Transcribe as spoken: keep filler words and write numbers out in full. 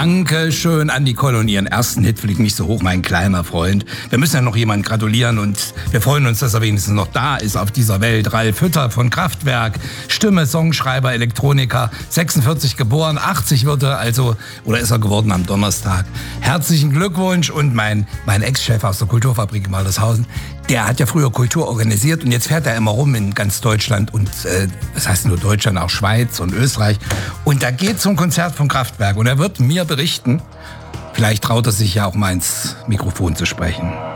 Danke schön an Nicole und ihren ersten Hit fliegt nicht so hoch, mein kleiner Freund. Wir müssen ja noch jemandem gratulieren und wir freuen uns, dass er wenigstens noch da ist auf dieser Welt. Ralf Hütter von Kraftwerk, Stimme, Songschreiber, Elektroniker, sechsundvierzig geboren, achtzig wird er, also, oder ist er geworden am Donnerstag. Herzlichen Glückwunsch und mein, mein Ex-Chef aus der Kulturfabrik in Waltershausen, der hat ja früher Kultur organisiert und jetzt fährt er immer rum in ganz Deutschland und, äh, das heißt nur Deutschland, auch Schweiz und Österreich. Und da geht zum Konzert von Kraftwerk und er wird mir berichten, vielleicht traut er sich ja auch mal ins Mikrofon zu sprechen.